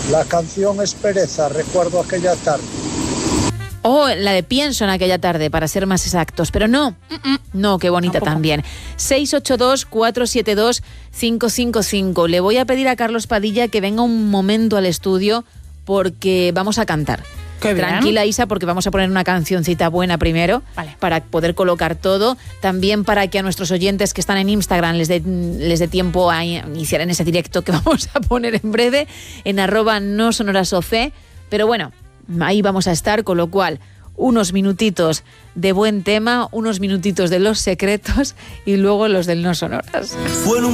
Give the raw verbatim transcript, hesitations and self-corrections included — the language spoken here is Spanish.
La canción es Pereza, recuerdo aquella tarde. O la de Pienso en aquella tarde, para ser más exactos. Pero no, no, qué bonita Tampoco. también. seis ocho dos, cuatro siete dos, cinco cinco cinco. Le voy a pedir a Carlos Padilla que venga un momento al estudio porque vamos a cantar. Qué bien. Tranquila, Isa, porque vamos a poner una cancioncita buena primero, Vale. para poder colocar todo. También para que a nuestros oyentes que están en Instagram les dé les dé tiempo a iniciar en ese directo que vamos a poner en breve, en arroba no sonorasofe. Pero bueno, ahí vamos a estar, con lo cual, unos minutitos de buen tema, unos minutitos de los secretos y luego los del no sonoras. Fue en un